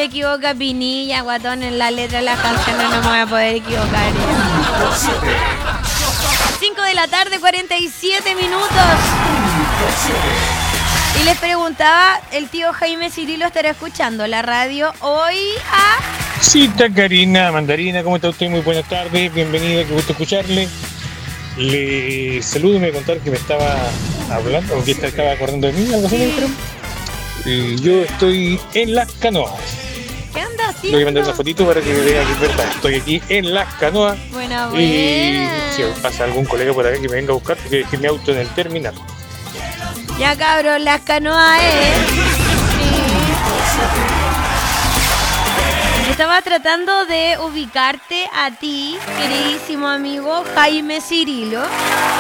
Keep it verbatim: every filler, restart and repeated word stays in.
equivoca Pinilla, guatón, en la letra de las canciones no me voy a poder equivocar. cinco de la tarde, cuarenta y siete minutos. Y les preguntaba, el tío Jaime Cirilo estará escuchando la radio hoy a... Cita Karina Mandarina, ¿cómo está usted? Muy buenas tardes, bienvenida, qué gusto escucharle. Le saludo y me contar que me estaba hablando, o que estaba acordando de mí, algo así, creo. Y yo estoy en Las Canoas. ¿Qué anda haciendo? Le voy a mandar una fotito para que vea que es verdad. Estoy aquí en Las Canoas. Buena, buena. Y si pasa algún colega por acá que me venga a buscar, porque dejé mi auto en el terminal. Ya cabros, Las Canoas es... Sí. Estaba tratando de ubicarte a ti, queridísimo amigo Jaime Cirilo.